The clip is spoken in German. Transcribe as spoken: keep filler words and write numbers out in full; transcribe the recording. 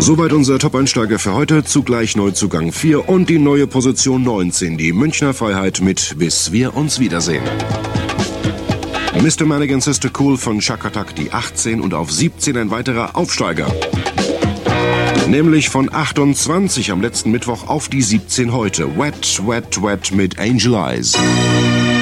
Soweit unser Top-Einsteiger für heute. Zugleich Neuzugang vier und die neue Position neunzehn. Die Münchner Freiheit mit Bis wir uns wiedersehen. Mister Mannigan Sister Cool von Chuck Attack die achtzehn und auf siebzehn ein weiterer Aufsteiger. Nämlich von achtundzwanzig am letzten Mittwoch auf die siebzehn heute. Wet, Wet, Wet mit Angel Eyes.